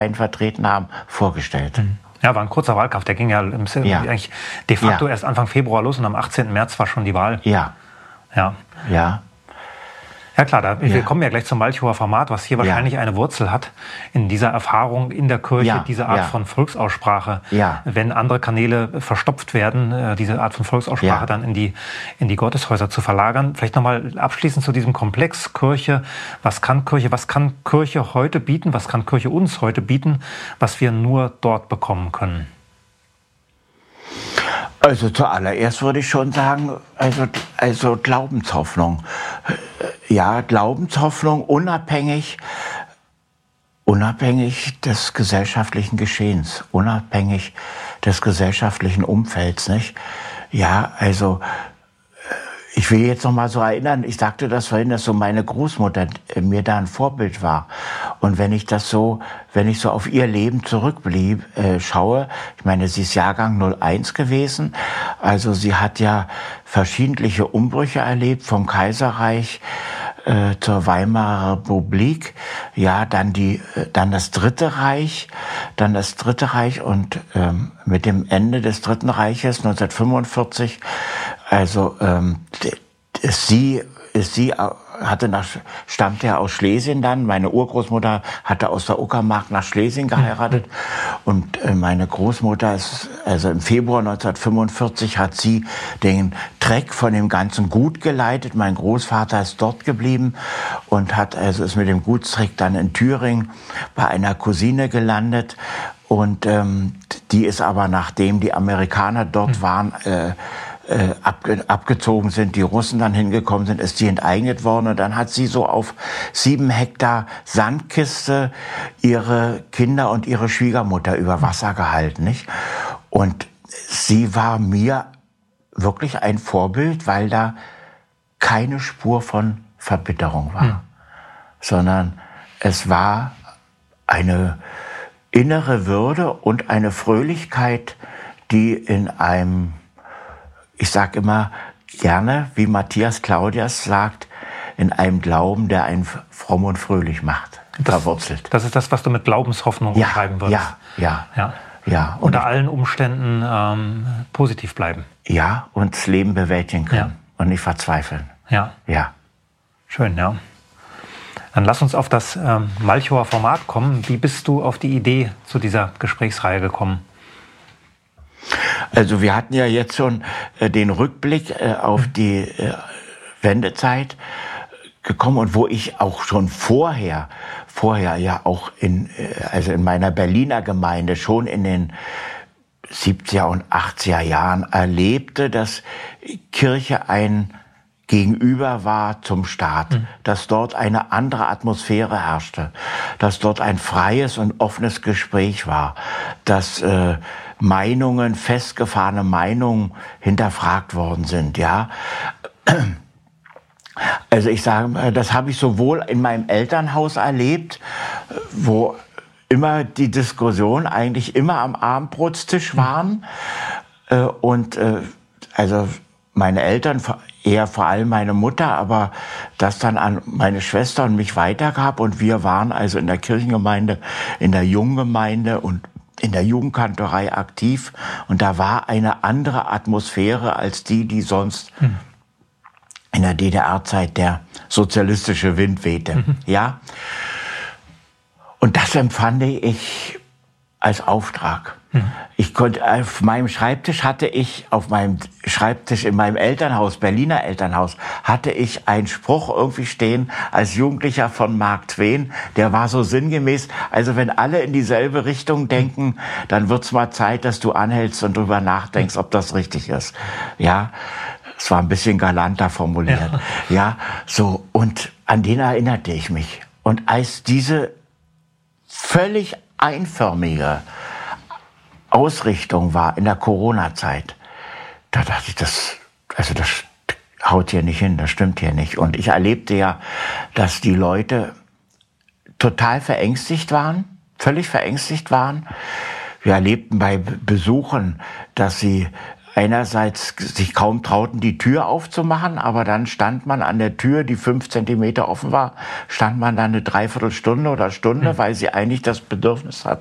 vertreten haben, vorgestellt. Ja, war ein kurzer Wahlkampf. Der ging ja eigentlich de facto erst Anfang Februar los und am 18. März war schon die Wahl. Ja. Ja. Ja. Ja klar, wir kommen ja gleich zum Malchower Format, was hier wahrscheinlich eine Wurzel hat in dieser Erfahrung in der Kirche, diese Art von Volksaussprache. Ja. Wenn andere Kanäle verstopft werden, diese Art von Volksaussprache dann in die Gotteshäuser zu verlagern. Vielleicht nochmal abschließend zu diesem Komplex Kirche. Was kann Kirche heute bieten? Was kann Kirche uns heute bieten, was wir nur dort bekommen können? Also zuallererst würde ich schon sagen, also Glaubenshoffnung. Ja, Glaubenshoffnung unabhängig des gesellschaftlichen Geschehens, unabhängig des gesellschaftlichen Umfelds, nicht? Ja, also ich will jetzt noch mal so erinnern, ich sagte das vorhin, dass so meine Großmutter mir da ein Vorbild war. Und wenn ich so auf ihr Leben schaue, ich meine, sie ist Jahrgang 01 gewesen, also sie hat ja verschiedentliche Umbrüche erlebt, vom Kaiserreich zur Weimarer Republik, ja, dann das Dritte Reich und mit dem Ende des Dritten Reiches 1945, also stammte ja aus Schlesien dann. Meine Urgroßmutter hatte aus der Uckermark nach Schlesien geheiratet. Und meine Großmutter also im Februar 1945 hat sie den Treck von dem ganzen Gut geleitet. Mein Großvater ist dort geblieben und ist mit dem Gutstreck dann in Thüringen bei einer Cousine gelandet. Und die ist aber, nachdem die Amerikaner dort waren, abgezogen sind, die Russen dann hingekommen sind, ist sie enteignet worden und dann hat sie so auf 7 Hektar Sandkiste ihre Kinder und ihre Schwiegermutter über Wasser gehalten, nicht? Und sie war mir wirklich ein Vorbild, weil da keine Spur von Verbitterung war, sondern es war eine innere Würde und eine Fröhlichkeit, die in einem, ich sage immer gerne, wie Matthias Claudias sagt, in einem Glauben, der einen fromm und fröhlich macht, verwurzelt. Das ist das, was du mit Glaubenshoffnung beschreiben würdest. Ja. Unter allen Umständen positiv bleiben. Ja, und das Leben bewältigen können und nicht verzweifeln. Ja. Schön, ja. Dann lass uns auf das Malchower Format kommen. Wie bist du auf die Idee zu dieser Gesprächsreihe gekommen? Also wir hatten ja jetzt schon den Rückblick auf die Wendezeit gekommen und wo ich auch schon vorher ja auch in meiner Berliner Gemeinde schon in den 70er und 80er Jahren erlebte, dass Kirche ein Gegenüber war zum Staat, dass dort eine andere Atmosphäre herrschte, dass dort ein freies und offenes Gespräch war, dass festgefahrene Meinungen hinterfragt worden sind, ja. Also ich sage, das habe ich sowohl in meinem Elternhaus erlebt, wo immer die Diskussionen eigentlich immer am Abendbrotstisch waren also meine Eltern, eher vor allem meine Mutter, aber das dann an meine Schwester und mich weitergab und wir waren also in der Kirchengemeinde, in der Junggemeinde und in der Jugendkantorei aktiv und da war eine andere Atmosphäre als die sonst in der DDR-Zeit der sozialistische Wind wehte. Ja? Und das empfand ich als Auftrag. Ich konnte auf meinem Schreibtisch in meinem Elternhaus, Berliner Elternhaus, hatte ich einen Spruch irgendwie stehen als Jugendlicher von Mark Twain, der war so sinngemäß, also wenn alle in dieselbe Richtung denken, dann wird's mal Zeit, dass du anhältst und drüber nachdenkst, ob das richtig ist. Ja, es war ein bisschen galanter formuliert. Ja, so, und an den erinnerte ich mich. Und als diese völlig einförmige Ausrichtung war in der Corona-Zeit, da dachte ich, das haut hier nicht hin, das stimmt hier nicht. Und ich erlebte ja, dass die Leute total verängstigt waren, völlig verängstigt waren. Wir erlebten bei Besuchen, dass sie einerseits sich kaum trauten, die Tür aufzumachen, aber dann stand man an der Tür, die 5 Zentimeter offen war, stand man dann eine Dreiviertelstunde oder Stunde, weil sie eigentlich das Bedürfnis hat,